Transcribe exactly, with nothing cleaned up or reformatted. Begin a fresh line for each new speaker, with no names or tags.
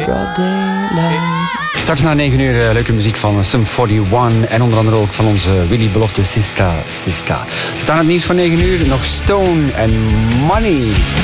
broad daylight.
Straks na negen uur uh, leuke muziek van Sum eenenveertig en onder andere ook van onze Willy Belofte Siska Siska. Tot aan het nieuws van negen uur nog Stone en Money.